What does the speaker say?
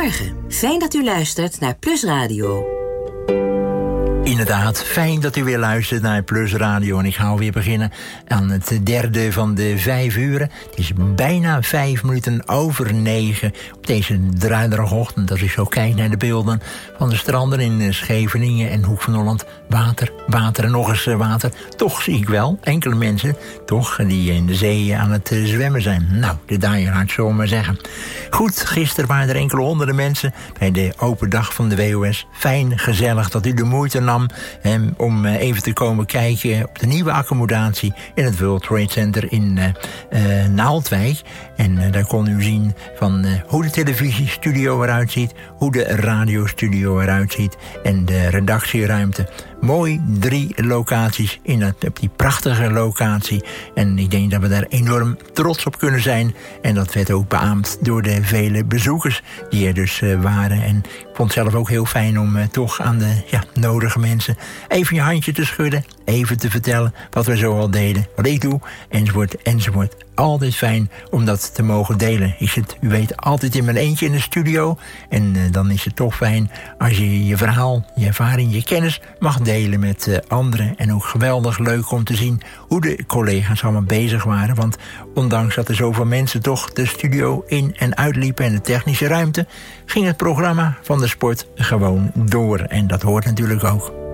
Goedemorgen. Fijn dat u luistert naar Plus Radio. Inderdaad, fijn dat u weer luistert naar Plus Radio. En ik ga alweer beginnen aan het derde van de 5 uren. Het is bijna 5 minuten over 9 op deze druiderochtend. Als ik zo kijk naar de beelden van de stranden in Scheveningen en Hoek van Holland. Water, water en nog eens water. Toch zie ik wel enkele mensen toch die in de zee aan het zwemmen zijn. Nou, de daaierhard, zullen we maar zeggen. Goed, gisteren waren er enkele honderden mensen bij de open dag van de WOS. Fijn, gezellig dat u de moeite nam om even te komen kijken op de nieuwe accommodatie in het World Trade Center in Naaldwijk. En daar kon u zien van hoe de televisiestudio eruit ziet, hoe de radiostudio eruit ziet en de redactieruimte. Mooi 3 locaties op die prachtige locatie. En ik denk dat we daar enorm trots op kunnen zijn. En dat werd ook beaamd door de vele bezoekers die er dus waren. En ik vond het zelf ook heel fijn om toch aan de nodige mensen even je handje te schudden. Even te vertellen wat we zo al deden, wat ik doe, enzovoort, enzovoort. Altijd fijn om dat te mogen delen. Ik zit, u weet, altijd in mijn eentje in de studio. En dan is het toch fijn als je je verhaal, je ervaring, je kennis mag delen met anderen. En ook geweldig leuk om te zien hoe de collega's allemaal bezig waren. Want ondanks dat er zoveel mensen toch de studio in en uitliepen en de technische ruimte, ging het programma van de sport gewoon door. En dat hoort natuurlijk ook.